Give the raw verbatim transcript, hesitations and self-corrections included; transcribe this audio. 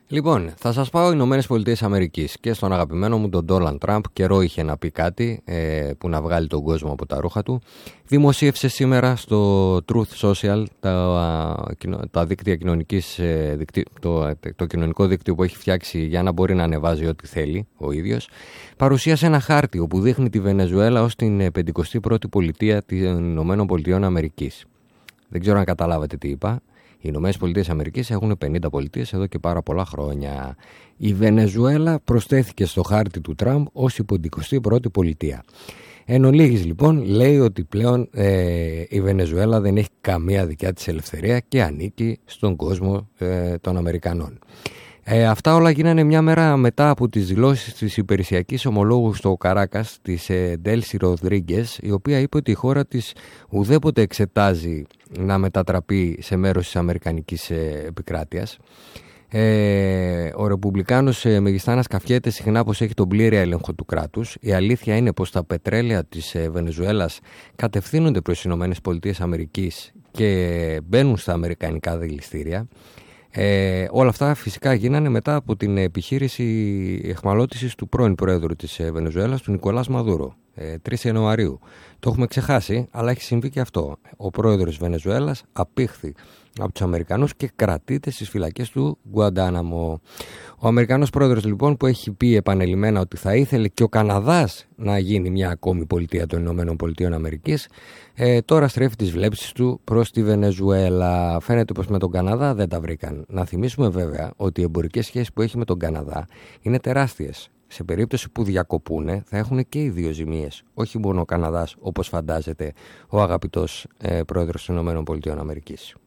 Λοιπόν, θα σας πάω Ηνωμένες Πολιτείες Αμερικής και στον αγαπημένο μου τον Ντόναλντ Τραμπ. Καιρό είχε να πει κάτι ε, που να βγάλει τον κόσμο από τα ρούχα του. Δημοσίευσε σήμερα στο Truth Social, τα, τα δίκτυα κοινωνικής, το, το κοινωνικό δίκτυο που έχει φτιάξει για να μπορεί να ανεβάζει ό,τι θέλει ο ίδιος. Παρουσίασε ένα χάρτη όπου δείχνει τη Βενεζουέλα ως την πενηκοστή πρώτη πολιτεία των Ηνωμένων Πολιτειών Αμερικής. Δεν ξέρω αν καταλάβατε τι είπα. Οι Ηνωμένες Πολιτείες Αμερικής έχουν πενήντα πολιτείες εδώ και πάρα πολλά χρόνια. Η Βενεζουέλα προσθέθηκε στο χάρτη του Τραμπ ως η πενηκοστή πρώτη πολιτεία. Εν ολίγης λοιπόν λέει ότι πλέον ε, η Βενεζουέλα δεν έχει καμία δικιά της ελευθερία και ανήκει στον κόσμο ε, των Αμερικανών. Ε, αυτά όλα γίνανε μια μέρα μετά από τις δηλώσεις της υπηρεσιακής ομολόγου στο Καράκας της ε, Ντέλσι Ροδρίγκες, η οποία είπε ότι η χώρα της ουδέποτε εξετάζει να μετατραπεί σε μέρος της αμερικανικής ε, επικράτειας. Ε, ο Ρεπουμπλικάνος ε, Μεγιστάνας καφιέται συχνά πως έχει τον πλήρη έλεγχο του κράτους. Η αλήθεια είναι πως τα πετρέλαια της ε, Βενεζουέλας κατευθύνονται προς τις Ηνωμένες Πολιτείες Αμερικής και μπαίνουν στα αμερικανικά δηληστήρια. Ε, όλα αυτά φυσικά γίνανε μετά από την επιχείρηση αιχμαλώτησης του πρώην πρόεδρου της Βενεζουέλας, του Νικολάς Μαδούρο, ε, τρεις Ιανουαρίου. Το έχουμε ξεχάσει, αλλά έχει συμβεί και αυτό. Ο πρόεδρος της Βενεζουέλας απήχθη από τους Αμερικανούς και κρατείται στις φυλακές του Γκουαντάναμο. Ο Αμερικανός πρόεδρος λοιπόν, που έχει πει επανελειμμένα ότι θα ήθελε και ο Καναδάς να γίνει μια ακόμη πολιτεία των Ηνωμένων Πολιτείων Αμερικής, ε, τώρα στρέφει τις βλέψεις του προς τη Βενεζουέλα. Φαίνεται πως με τον Καναδά δεν τα βρήκαν. Να θυμίσουμε βέβαια ότι οι εμπορικές σχέσεις που έχει με τον Καναδά είναι τεράστιες. Σε περίπτωση που διακοπούνε θα έχουν και οι δύο ζημίες, όχι μόνο ο Καναδάς όπως φαντάζεται ο αγαπητός ε, πρόεδρος των Ηνωμένων Πολιτείων Αμερικής.